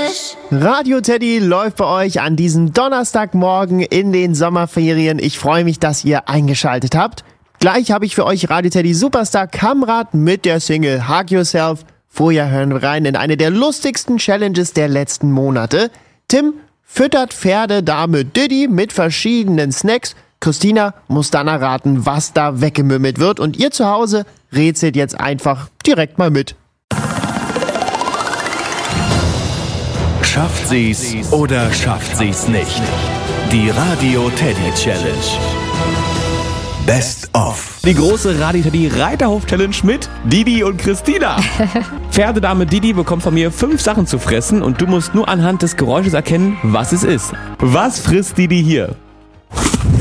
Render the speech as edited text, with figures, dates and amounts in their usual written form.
Radio Teddy läuft bei euch an diesem Donnerstagmorgen in den Sommerferien. Ich freue mich, dass ihr eingeschaltet habt. Gleich habe ich für euch Radio Teddy Superstar Kamrat mit der Single Hug Yourself. Vorher hören wir rein in eine der lustigsten Challenges der letzten Monate. Tim füttert Pferdedame Diddy mit verschiedenen Snacks. Christina muss dann erraten, was da weggemümmelt wird. Und ihr zu Hause rätselt jetzt einfach direkt mal mit. Schafft sie's oder schafft sie's nicht? Die Radio Teddy Challenge. Best of. Die große Radio Teddy Reiterhof Challenge mit Didi und Christina. Pferdedame Didi bekommt von mir 5 Sachen zu fressen und du musst nur anhand des Geräusches erkennen, was es ist. Was frisst Didi hier?